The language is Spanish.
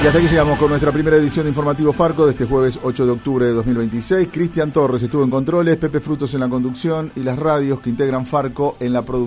Y hasta aquí llegamos con nuestra primera edición de Informativo Farco de este jueves 8 de octubre de 2026. Cristian Torres estuvo en controles, Pepe Frutos en la conducción y las radios que integran Farco en la producción.